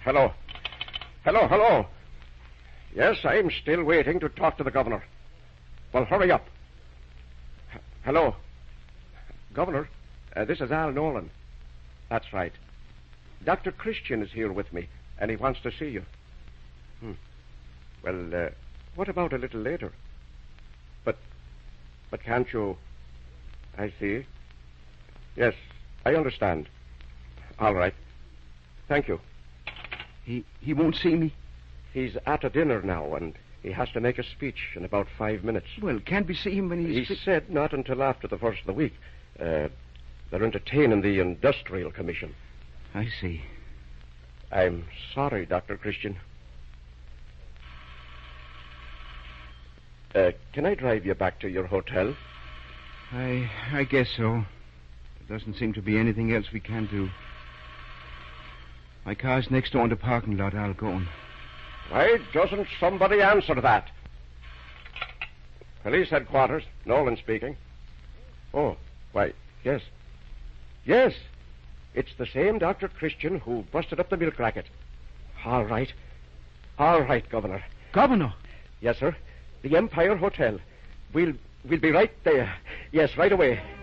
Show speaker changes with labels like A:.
A: Hello. Hello. Yes, I'm still waiting to talk to the governor. Well, hurry up. Hello. Governor, this is Al Nolan. That's right. Dr. Christian is here with me, and he wants to see you. Well, what about a little later? But can't you... I see. Yes, I understand. All right. Thank you.
B: He won't see me?
A: He's at a dinner now, and he has to make a speech in about 5 minutes.
B: Well, can't we see him when he's...
A: He said not until after the first of the week. They're entertaining the Industrial Commission.
B: I see.
A: I'm sorry, Dr. Christian. Can I drive you back to your hotel?
B: I guess so. There doesn't seem to be anything else we can do. My car's next door in the parking lot. I'll go on.
A: Why doesn't somebody answer that? Police headquarters. Nolan speaking. Oh, why, yes. Yes. It's the same Dr. Christian who busted up the milk racket. All right. All right, Governor.
B: Governor?
A: Yes, sir. The Empire Hotel. We'll be right there. Yes, right away.